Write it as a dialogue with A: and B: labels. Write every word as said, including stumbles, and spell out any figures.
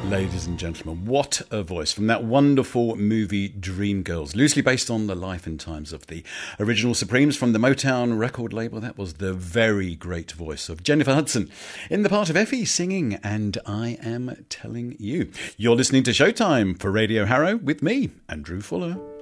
A: Ladies and gentlemen, what a voice from that wonderful movie Dreamgirls, loosely based on the life and times of the original Supremes from the Motown record label. That was the very great voice of Jennifer Hudson in the part of Effie singing And I Am Telling You. You're listening to Showtime for Radio Harrow with me, Andrew Fuller.